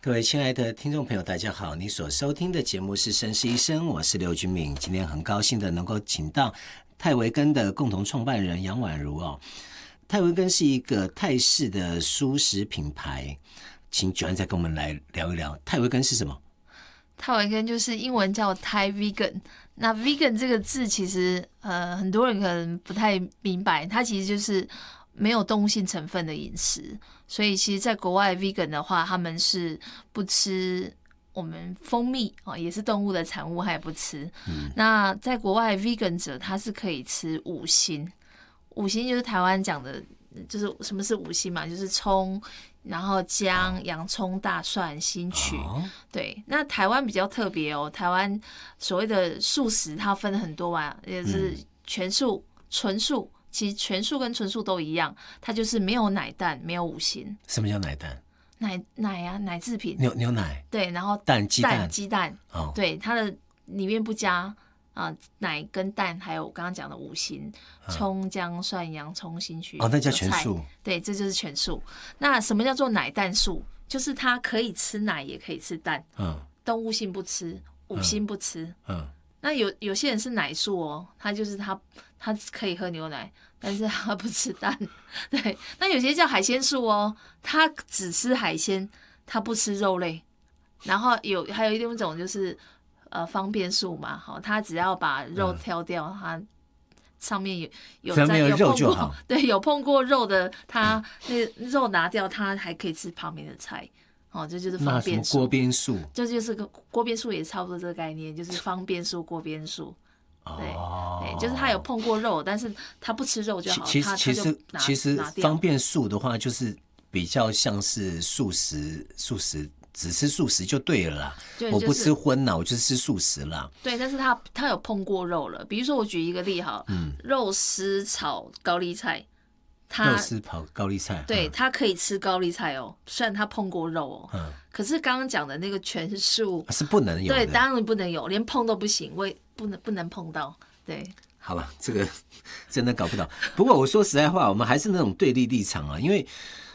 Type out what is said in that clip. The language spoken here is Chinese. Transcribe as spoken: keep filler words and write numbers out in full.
各位亲爱的听众朋友，大家好！你所收听的节目是《绅士医生》，我是刘君敏。今天很高兴的能够请到泰维根的共同创办人杨婉如哦。泰维根是一个泰式的蔬食品牌，请九安再跟我们来聊一聊泰维根是什么？ 泰维根就是英文叫 Thai Vegan。那 Vegan 这个字其实呃很多人可能不太明白，它其实就是没有动物性成分的饮食。所以其实在国外 Vegan 的话，他们是不吃我们蜂蜜、哦、也是动物的产物，他也不吃、嗯、那在国外 Vegan 者他是可以吃五辛。五辛就是台湾讲的，就是什么是五辛嘛，就是葱，然后姜、洋葱、大蒜、新曲、哦、对。那台湾比较特别哦，台湾所谓的素食它分很多嘛，也是全素、纯素，其实全素跟纯素都一样，它就是没有奶蛋，没有五辛。 什么叫奶蛋？ 奶奶啊，奶制品， 牛牛奶， 对，然后蛋鸡蛋鸡蛋、哦，对，它的里面不加啊、呃、奶跟蛋，还有我刚刚讲的五辛，葱、姜、蒜、洋葱、新曲， 哦，那叫全素。 对，这就是全素。那什么叫做奶蛋素？就是它可以吃奶，也可以吃蛋。嗯，动物性不吃，五辛不吃。嗯。嗯，那有有些人是奶素哦，他就是他他可以喝牛奶，但是他不吃蛋。对，那有些叫海鲜素哦，他只吃海鲜，他不吃肉类。然后有还有一种就是呃方便素嘛，好，他只要把肉挑掉，他、嗯、上面有有上面有肉就好。 对，有碰过肉的，他那肉拿掉，他还可以吃旁边的菜。哦，这就是方便素。 锅边素， 这就是个锅边素，也差不多这个概念，就是方便素、锅边素。对，哦、对，就是他有碰过肉，但是他不吃肉就好。 其实其实其实方便素的话，就是比较像是素食，素食只吃素食就对了啦。对，我不吃荤啦，我就吃素食啦。 对，但是他他有碰过肉了，比如说我举一个例哈，嗯，肉丝炒高丽菜。 肉丝炒高丽菜， 对、嗯、他可以吃高丽菜哦，虽然他碰过肉哦，嗯、可是刚刚讲的那个全素是不能有的， 对，当然不能有，连碰都不行，我也不能不能碰到，对。 好吧，这个真的搞不懂。不过我说实在话，我们还是那种对立立场啊，因为